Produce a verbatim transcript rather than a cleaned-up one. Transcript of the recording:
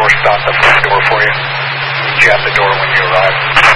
stopped up the door for you. Meet you at the door when you arrive.